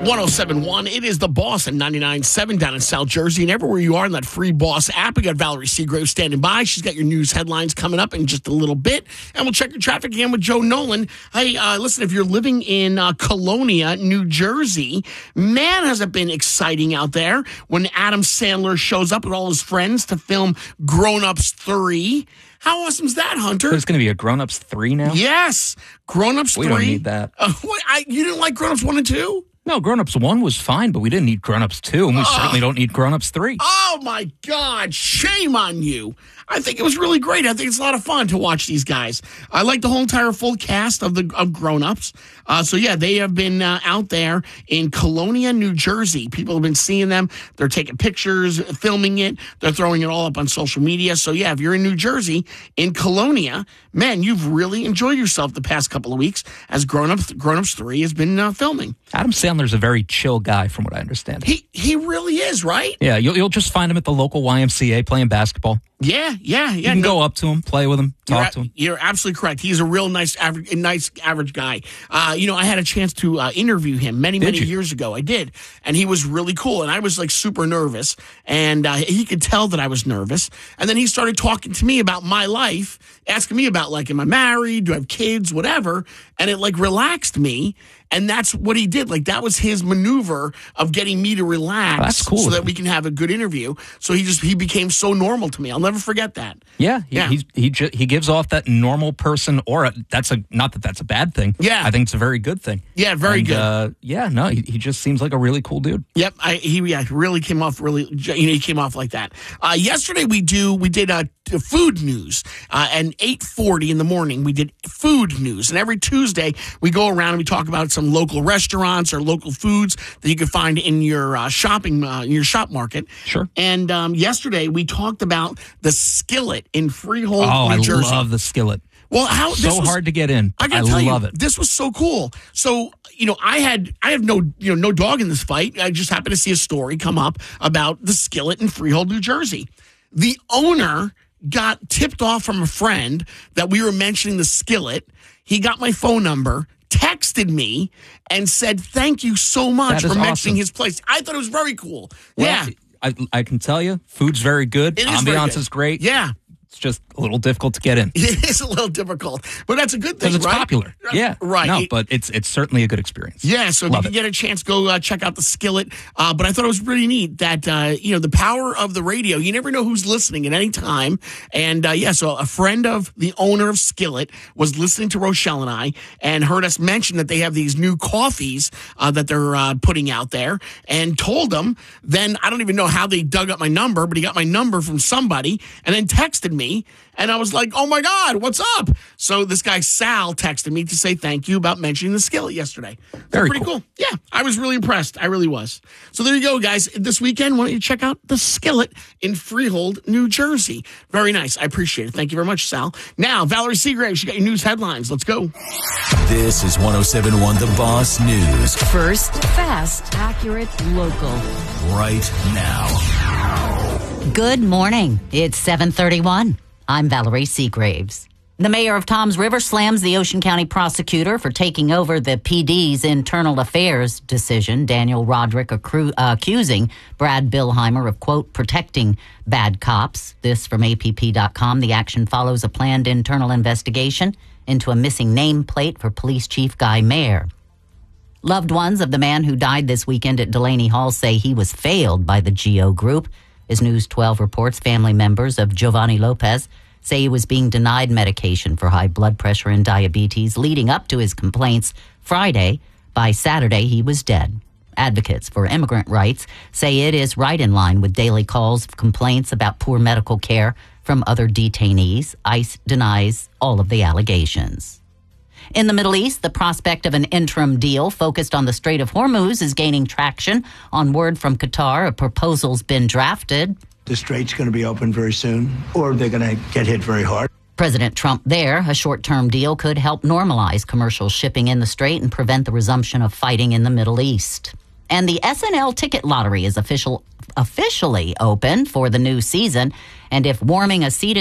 1071, it is The Boss at 99.7 down in South Jersey. And everywhere you are in that free Boss app, we got Valerie Seagrave standing by. She's got your news headlines coming up in just a little bit. And we'll check your traffic again with Joe Nolan. Hey, listen, if you're living in Colonia, New Jersey, man, has it been exciting out there when Adam Sandler shows up with all his friends to film Grown Ups 3. How awesome is that, Hunter? There's going to be a Grown Ups 3 now? Yes. Grown Ups 3. We don't need that. You didn't like Grown Ups 1 and 2? No, Grown Ups 1 was fine, but we didn't need Grown Ups 2, and we certainly don't need Grown Ups 3. Oh, my God. Shame on you. I think it was really great. I think it's a lot of fun to watch these guys. I like the whole entire full cast of Grown Ups. So, yeah, they have been out there in Colonia, New Jersey. People have been seeing them. They're taking pictures, filming it. They're throwing it all up on social media. So, yeah, if you're in New Jersey, in Colonia, man, you've really enjoyed yourself the past couple of weeks as Grown Ups 3 has been filming. Adam Sandler's a very chill guy, from what I understand. He really is, right? Yeah, you'll just find him at the local YMCA playing basketball. Yeah. You can go up to him, play with him, talk to him. You're absolutely correct. He's a real nice average guy. I had a chance to interview him many years ago. I did, and he was really cool. And I was like super nervous, and he could tell that I was nervous. And then he started talking to me about my life, asking me about like, am I married? Do I have kids? Whatever. And it like relaxed me. And that's what he did. Like, that was his maneuver of getting me to relax. That's cool. So that we can have a good interview. So he became so normal to me. I'll never forget that. Yeah. He gives off that normal person aura. Not that that's a bad thing. Yeah. I think it's a very good thing. Yeah, very good. He just seems like a really cool dude. Yep. He really came off he came off like that. Yesterday we did food news. At 8:40 in the morning, we did food news. And every Tuesday we go around and we talk about some local restaurants or local foods that you can find in your shop market. Sure. And yesterday we talked about the Skillet in Freehold, New Jersey. I love the Skillet. Well, hard to get in. I love it. This was so cool. So, I have no dog in this fight. I just happened to see a story come up about the Skillet in Freehold, New Jersey. The owner got tipped off from a friend that we were mentioning the Skillet. He got my phone number, texted me, and said, thank you so much for mentioning his place. I thought it was very cool. Well, yeah. I can tell you, food's very good. Ambiance is great. Yeah. It's just a little difficult to get in. It is a little difficult, but that's a good thing, because it's popular. Yeah, right. No, but it's certainly a good experience. Yeah, so if you can get a chance, go check out the Skillet. But I thought it was pretty neat that the power of the radio. You never know who's listening at any time, and so a friend of the owner of Skillet was listening to Rochelle and I, and heard us mention that they have these new coffees that they're putting out there, and told them. Then I don't even know how they dug up my number, but he got my number from somebody, and then texted me. And I was like, oh, my God, what's up? So this guy, Sal, texted me to say thank you about mentioning the Skillet yesterday. Very pretty cool. Yeah, I was really impressed. I really was. So there you go, guys. This weekend, why don't you check out the Skillet in Freehold, New Jersey. Very nice. I appreciate it. Thank you very much, Sal. Now, Valerie Seagrave, she got your news headlines. Let's go. This is 1071 The Boss News. First, fast, accurate, local. Right now. Good morning. It's 7:31. I'm Valerie Seagraves. The mayor of Toms River slams the Ocean County prosecutor for taking over the PD's internal affairs decision. Daniel Roderick accusing Brad Billheimer of, quote, protecting bad cops. This from APP.com. The action follows a planned internal investigation into a missing nameplate for Police Chief Guy Mayer. Loved ones of the man who died this weekend at Delaney Hall say he was failed by the GEO Group. As News 12 reports, family members of Giovanni Lopez say he was being denied medication for high blood pressure and diabetes leading up to his complaints Friday. By Saturday, he was dead. Advocates for immigrant rights say it is right in line with daily calls of complaints about poor medical care from other detainees. ICE denies all of the allegations. In the Middle East, the prospect of an interim deal focused on the Strait of Hormuz is gaining traction. On word from Qatar, a proposal's been drafted. The strait's going to be open very soon, or they're going to get hit very hard. President Trump there, a short-term deal could help normalize commercial shipping in the Strait and prevent the resumption of fighting in the Middle East. And the SNL ticket lottery is officially open for the new season. And if warming a seat